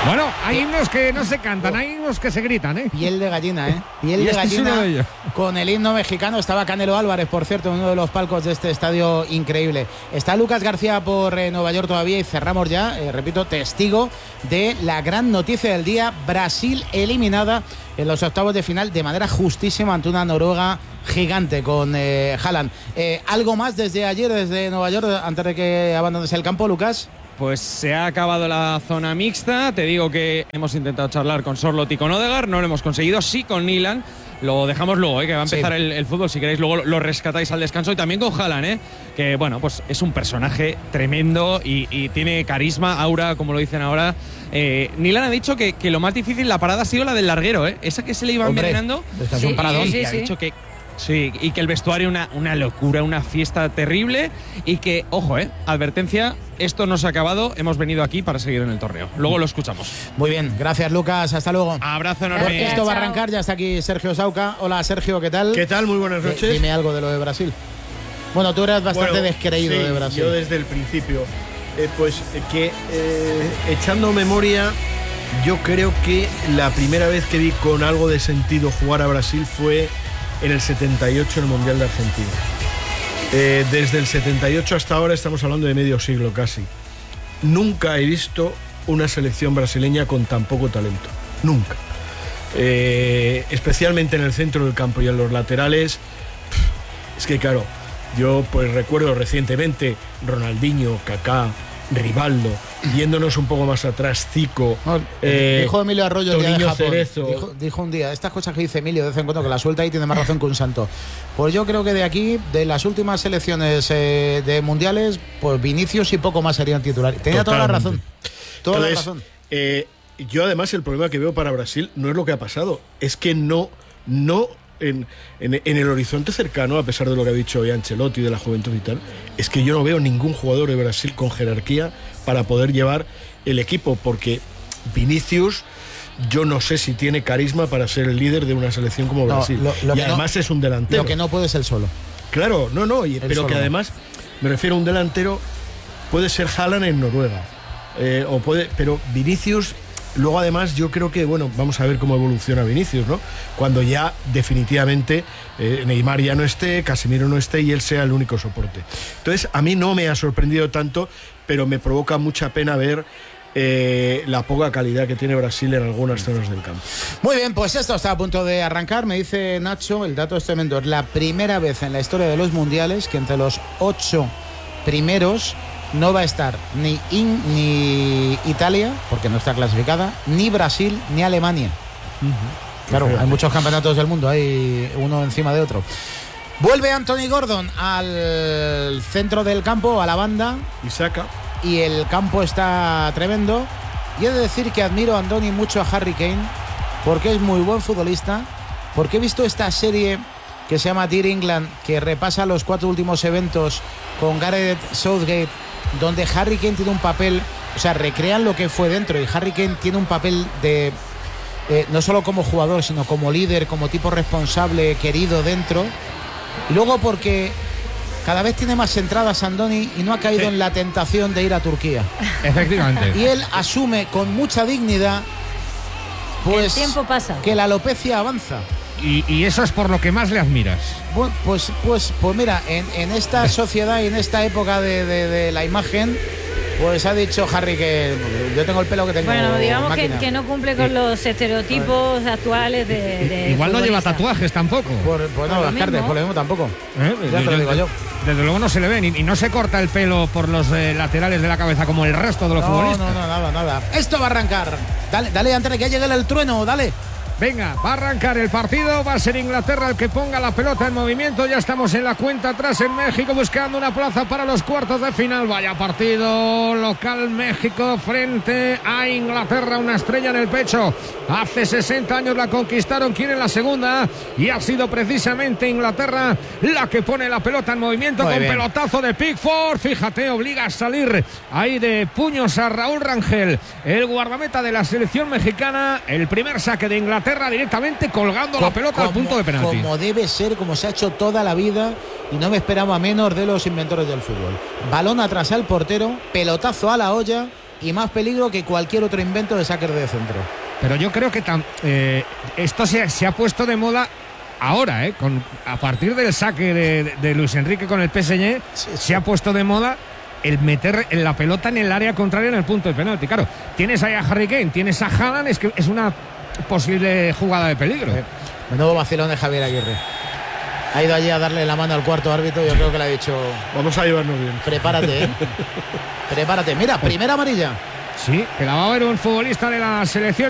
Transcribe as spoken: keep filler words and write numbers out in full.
Bueno, hay himnos que no se cantan, hay himnos que se gritan, ¿eh? Piel de gallina, ¿eh? Piel de este gallina de con el himno mexicano. Estaba Canelo Álvarez, por cierto, en uno de los palcos de este estadio increíble. Está Lucas García por eh, Nueva York todavía y cerramos ya, eh, repito, testigo de la gran noticia del día. Brasil eliminada en los octavos de final de manera justísima ante una Noruega gigante con eh, Haaland. Eh, ¿Algo más desde ayer, desde Nueva York, antes de que abandones el campo, Lucas? Pues se ha acabado la zona mixta. Te digo que hemos intentado charlar con Sorloth y con Odegaard, no lo hemos conseguido. Sí con Nyland. Lo dejamos luego, ¿eh? Que va a empezar sí. el, el fútbol. Si queréis, luego lo rescatáis al descanso. Y también con Haaland, ¿eh? Que bueno, pues es un personaje tremendo y, y tiene carisma, aura, como lo dicen ahora. Eh, Nyland ha dicho que, que lo más difícil, la parada ha sido la del larguero, ¿eh? Esa que se le iba Hombre, envenenando. Es un paradón. Y, Sí, y ha sí. dicho que. Sí, y que el vestuario una, una locura, una fiesta terrible y que, ojo, eh, advertencia, esto no se ha acabado, hemos venido aquí para seguir en el torneo. Luego lo escuchamos. Muy bien, gracias Lucas, hasta luego. Abrazo enorme. Porque esto va a arrancar, ya está aquí Sergio Sauca. Hola Sergio, ¿qué tal? ¿Qué tal? Muy buenas noches. Dime algo de lo de Brasil. Bueno, tú eras bastante bueno, descreído sí, de Brasil. Yo desde el principio, eh, pues eh, que eh, echando memoria, yo creo que la primera vez que vi con algo de sentido jugar a Brasil fue en el setenta y ocho en el Mundial de Argentina. Eh, desde el setenta y ocho hasta ahora estamos hablando de medio siglo casi. Nunca he visto una selección brasileña con tan poco talento. Nunca. Eh, especialmente en el centro del campo y en los laterales. Es que claro, yo pues recuerdo recientemente Ronaldinho, Kaká, Rivaldo, yéndonos un poco más atrás, Zico, no, eh, dijo Emilio Arroyo el día de Japón, Cerezo. Dijo, dijo un día, estas cosas que dice Emilio de vez en cuando, que la suelta ahí tiene más razón que un santo. Pues yo creo que de aquí, de las últimas selecciones eh, de mundiales, pues Vinicius y poco más serían titulares. Tenía toda la razón. Toda Entonces, la razón. Eh, yo además el problema que veo para Brasil no es lo que ha pasado, es que no, no en, en, en el horizonte cercano, a pesar de lo que ha dicho hoy Ancelotti de la juventud y tal, es que yo no veo ningún jugador de Brasil con jerarquía para poder llevar el equipo, porque Vinicius yo no sé si tiene carisma para ser el líder de una selección como Brasil. No, lo, lo y además no, es un delantero. Lo que no puede ser solo. Claro, no, no, y, pero que además, me refiero a un delantero, puede ser Haaland en Noruega, eh, o puede, pero Vinicius. Luego además yo creo que, bueno, vamos a ver cómo evoluciona Vinicius, ¿no? Cuando ya definitivamente eh, Neymar ya no esté, Casemiro no esté y él sea el único soporte. Entonces a mí no me ha sorprendido tanto, pero me provoca mucha pena ver eh, la poca calidad que tiene Brasil en algunas zonas del campo. Muy bien, pues esto está a punto de arrancar. Me dice Nacho, el dato es tremendo, es la primera vez en la historia de los mundiales que entre los ocho primeros no va a estar ni, in, ni Italia, porque no está clasificada, ni Brasil, ni Alemania. Uh-huh. Claro, hay muchos campeonatos del mundo, hay uno encima de otro. Vuelve Anthony Gordon al centro del campo, a la banda. Y saca. Y el campo está tremendo. Y he de decir que admiro a Andoni mucho a Harry Kane, porque es muy buen futbolista, porque he visto esta serie que se llama Dear England, que repasa los cuatro últimos eventos con Gareth Southgate, donde Harry Kane tiene un papel, o sea, recrean lo que fue dentro, y Harry Kane tiene un papel de, eh, no solo como jugador, sino como líder, como tipo responsable, querido dentro. Y luego porque cada vez tiene más entradas Andoni y no ha caído sí. en la tentación de ir a Turquía. Efectivamente. Y él asume con mucha dignidad, pues, el tiempo pasa, que la alopecia avanza. Y, y eso es por lo que más le admiras. Bueno, pues, pues, pues mira, en, en esta sociedad y en esta época de, de, de la imagen, pues ha dicho Harry que yo tengo el pelo que tengo. Bueno, digamos que, que no cumple con los estereotipos bueno. actuales de, de igual futbolista. No lleva tatuajes tampoco. Por, pues no, las carnes, por lo mismo tampoco. ¿Eh? Ya yo, te lo digo yo. Desde luego no se le ve y, y no se corta el pelo por los eh, laterales de la cabeza como el resto de los no, futbolistas. No, no, nada, nada. Esto va a arrancar. Dale, dale antes de que llegue el trueno, dale. Venga, va a arrancar el partido, va a ser Inglaterra el que ponga la pelota en movimiento, ya estamos en la cuenta atrás en México buscando una plaza para los cuartos de final. Vaya partido local, México frente a Inglaterra, una estrella en el pecho. Hace sesenta años la conquistaron, quieren la segunda y ha sido precisamente Inglaterra la que pone la pelota en movimiento. Muy con bien. Pelotazo de Pickford, fíjate, obliga a salir ahí de puños a Raúl Rangel, el guardameta de la selección mexicana, el primer saque de Inglaterra directamente colgando como, la pelota como, al punto de penalti. Como debe ser, como se ha hecho toda la vida y no me esperaba menos de los inventores del fútbol. Balón atrás al portero, pelotazo a la olla y más peligro que cualquier otro invento de saque de centro. Pero yo creo que tam, eh, esto se, se ha puesto de moda ahora, ¿eh? Con, a partir del saque de, de, de Luis Enrique con el P S G, sí, sí. se ha puesto de moda el meter la pelota en el área contraria en el punto de penalti. Claro, tienes ahí a Harry Kane, tienes a Haaland, es que es una posible jugada de peligro. Eh, menudo vacilón de Javier Aguirre. Ha ido allí a darle la mano al cuarto árbitro. Yo creo que le ha dicho: vamos a llevarnos bien. Prepárate, ¿eh? Prepárate. Mira, primera amarilla. Sí, que la va a ver un futbolista de la selección.